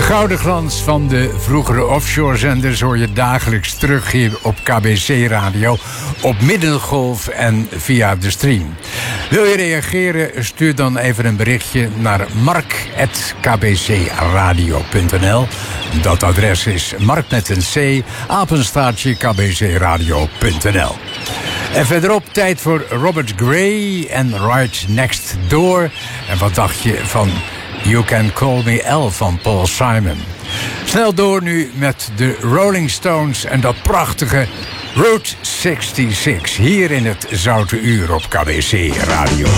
gouden glans van de vroegere offshore-zenders hoor je dagelijks terug hier op KBC Radio, op middengolf en via de stream. Wil je reageren? Stuur dan even een berichtje naar mark@kbcradio.nl. Dat adres is mark met een c, apenstaartje kbcradio.nl. En verderop tijd voor Robert Gray en Right Next Door. En wat dacht je van You Can Call Me Al van Paul Simon? Snel door nu met de Rolling Stones en dat prachtige Route 66. Hier in het Zoute Uur op KBC Radio.